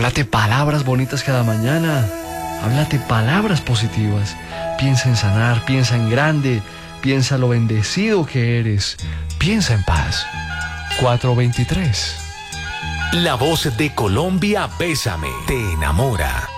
Háblate palabras bonitas cada mañana. Háblate palabras positivas. Piensa en sanar, piensa en grande, piensa lo bendecido que eres. Piensa en paz. 423. La voz de Colombia, Bésame, te enamora.